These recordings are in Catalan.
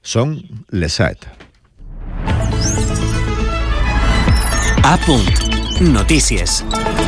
Són les 7. A punt. Notícies.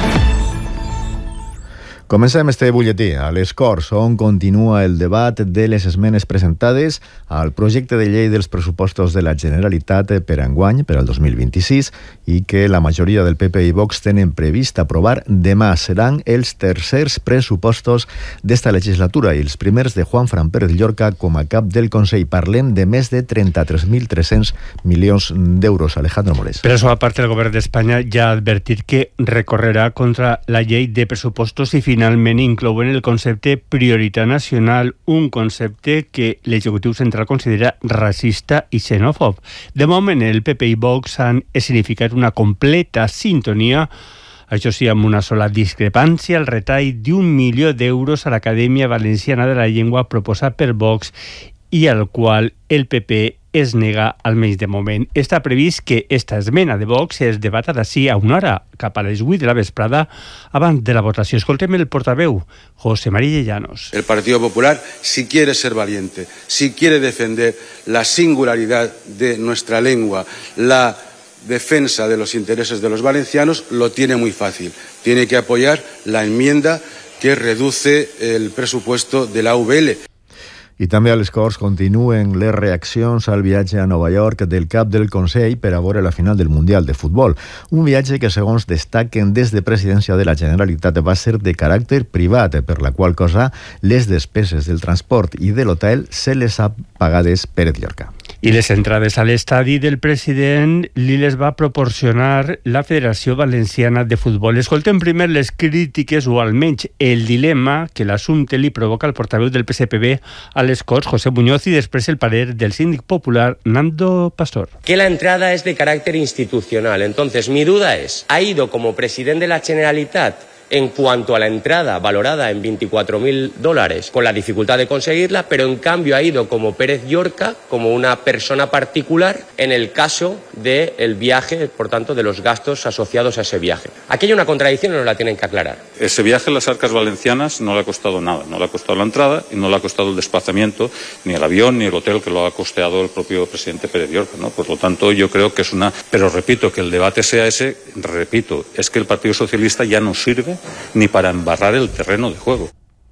Comencem este butlletí a les Corts, on continua el debat de les esmenes presentades al projecte de llei dels pressupostos de la Generalitat per enguany, per al 2026, i que la majoria del PP i Vox tenen previst aprovar demà. Seran els tercers pressupostos d'esta legislatura i els primers de Juan Fran Pérez Llorca com a cap del Consell. Parlem de més de 33.300 milions d'euros. Alejandro Molés. Per això, a part, el govern d'Espanya ja ha advertit que recorrerà contra la llei de pressupostos i finalment inclouen el concepte prioritat nacional, un concepte que l'executiu central considera racista i xenòfob. De moment, el PP i Vox han escenificat una completa sintonia, això sí, amb una sola discrepància, el retall d'1 milió d'euros a l'Acadèmia Valenciana de la Llengua proposat per Vox i al qual el PP es nega almenys de moment. Està previst que esta esmena de Vox es debata d'ací a una hora, cap a les 8 de la vesprada, abans de la votació. Escoltem el portaveu, José María Llanos. El Partido Popular, si quiere ser valiente, si quiere defender la singularidad de nuestra lengua, la defensa de los intereses de los valencianos, lo tiene muy fácil. Tiene que apoyar la enmienda que reduce el presupuesto de la AVL. I també a les Corts continuen les reaccions al viatge a Nova York del cap del Consell per a veure la final del Mundial de Futbol. Un viatge que, segons destaquen des de Presidència de la Generalitat, va ser de caràcter privat, per la qual cosa les despeses del transport i de l'hotel se les ha pagades Pérez Llorca. I les entrades a l'estadi del president li les va proporcionar la Federació Valenciana de Futbol. Escoltem primer les crítiques o almenys el dilema que l'assumpte li provoca al portaveu del PSPB a les Corts, José Muñoz, y después el parer del síndic popular, Nando Pastor. Que la entrada es de carácter institucional. Entonces, mi duda es, ¿ha ido como presidente de la Generalitat en cuanto a la entrada valorada en $24.000 con la dificultad de conseguirla, pero en cambio ha ido como Pérez Llorca, como una persona particular, en el caso del viaje, por tanto, de los gastos asociados a ese viaje? Aquí hay una contradicción y nos la tienen que aclarar. Ese viaje en las arcas valencianas no le ha costado nada, no le ha costado la entrada y no le ha costado el desplazamiento, ni el avión, ni el hotel que lo ha costeado el propio presidente Pérez Llorca, ¿no? Por lo tanto, yo creo que es una... Pero repito, que el debate sea ese, repito, es que el Partido Socialista ya no sirve ni para embarrar el terreno de juego.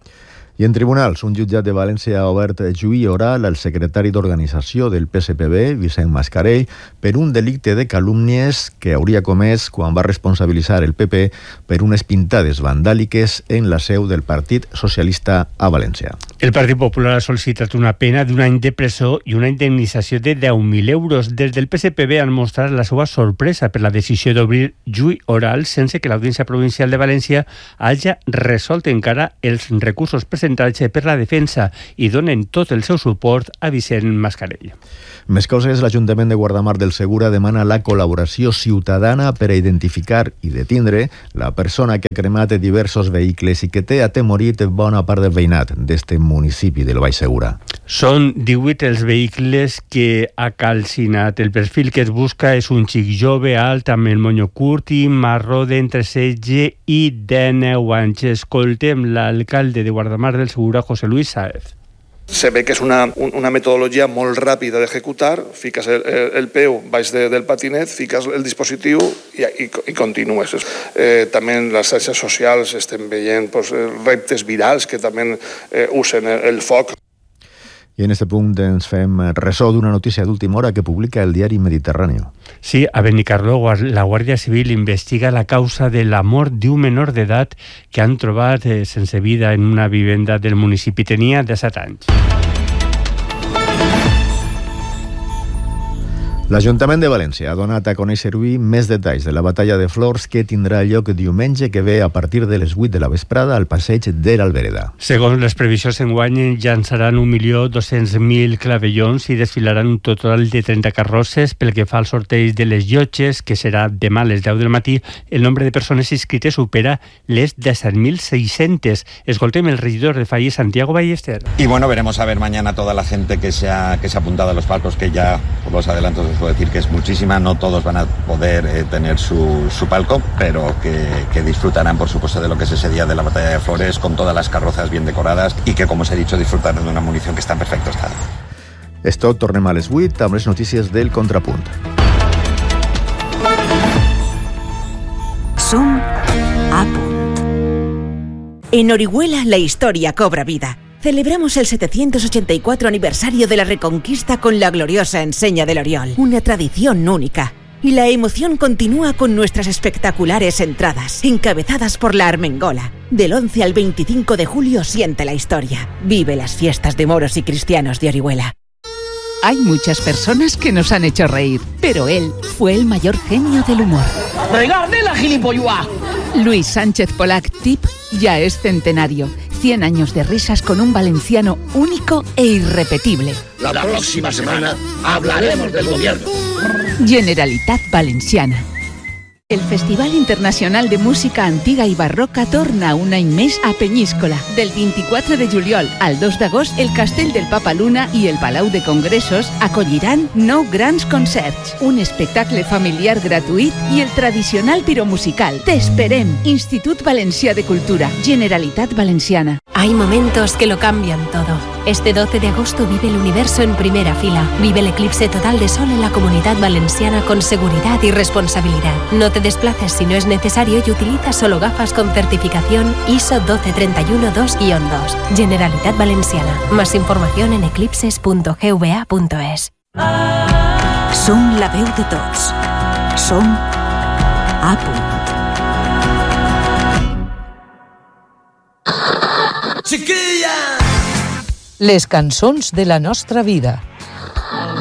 I en tribunals, un jutjat de València ha obert juí oral al secretari d'organització del PSPB, Vicent Mascarell, per un delicte de calúmnies que hauria comès quan va responsabilitzar el PP per unes pintades vandàliques en la seu del Partit Socialista a València. El Partit Popular ha sol·licitat una pena d'un any de presó i una indemnització de 10.000 euros. Des del PSPB han mostrat la seva sorpresa per la decisió d'obrir juí oral sense que l'Audiència Provincial de València hagi resolt encara els recursos presentats per la defensa i donen tot el seu suport a Vicent Mascarell. Més coses, l'Ajuntament de Guardamar del Segura demana la col·laboració ciutadana per a identificar i detindre la persona que ha cremat diversos vehicles i que té atemorit bona part del veïnat d'este municipi del Baix Segura. Són 18 els vehicles que ha calcinat. El perfil que es busca és un xic jove, alt, amb el monyo curt i marró d'entre 16 i 19 anys. Escoltem l'alcalde de Guardamar del Segura, José Luis Sáez. Se ve que és una metodologia molt ràpida d'executar, fiques el peu baix del patinet, fiques el dispositiu i continues. També en les xarxes socials estem veient reptes virals que també usen el foc. I en aquest punt ens fem ressò d'una notícia d'última hora que publica el diari Mediterráneo. Sí, a Benicarló la Guàrdia Civil investiga la causa de la mort d'un menor d'edat que han trobat sense vida en una vivenda del municipi. Tenia 17 anys. L'Ajuntament de València ha donat a conèixer avui més detalls de la batalla de flors que tindrà lloc diumenge que ve a partir de les 8 de la vesprada al passeig de l'Albereda. Segons les previsions, enguany llançaran 1.200.000 clavellons i desfilaran un total de 30 carrosses. Pel que fa al sorteig de les llotges, que serà demà a les 10 del matí, el nombre de persones inscrites supera les 17.600. Escoltem el regidor de Falles, Santiago Ballester. Y bueno, veremos a ver mañana toda la gente que se ha apuntado a los palcos, que ya por los adelantos os puedo decir que es muchísima. No todos van a poder tener su palco, pero que disfrutarán, por supuesto, de lo que es ese día de la batalla de flores, con todas las carrozas bien decoradas y que, como os he dicho, disfrutarán de una munición que está en perfecto estado. És tot, tornem a les 8 amb les notícies del Contrapunt. Som a punt. En Orihuela la historia cobra vida. Celebramos el 784 aniversario de la Reconquista con la gloriosa enseña del Oriol, una tradición única. Y la emoción continúa con nuestras espectaculares entradas, encabezadas por la Armengola. Del 11 al 25 de julio siente la historia. Vive las fiestas de moros y cristianos de Orihuela. Hay muchas personas que nos han hecho reír, pero él fue el mayor genio del humor. ¡Regarde la gilipollua! Luis Sánchez Polac Tip ya es centenario. 100 años de risas con un valenciano único e irrepetible. La próxima semana hablaremos del gobierno. Generalitat Valenciana. El Festival Internacional de Música Antiga i Barroca torna un any més a Penyíscola. Del 24 de juliol al 2 d'agost, el Castell del Papa Luna i el Palau de Congressos acolliran 9 grans concerts, un espectacle familiar gratuït i el tradicional piromusical. T'esperem! Institut Valencià de Cultura, Generalitat Valenciana. Hay momentos que lo cambian todo. Este 12 de agosto vive el universo en primera fila. Vive el eclipse total de sol en la Comunidad Valenciana con seguridad y responsabilidad. No te desplaces si no es necesario y utiliza solo gafas con certificación ISO 12312-2. Generalitat Valenciana. Más información en eclipses.gva.es. Som la veu de tots. Som a punt. Les cançons de la nostra vida.